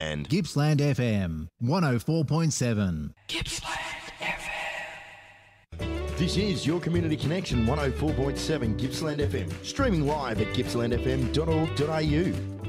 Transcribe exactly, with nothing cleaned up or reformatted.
And Gippsland F M, one oh four point seven. Gippsland F M. this is your Community Connection, one oh four point seven Gippsland F M. Streaming live at gippsland f m dot org dot a u.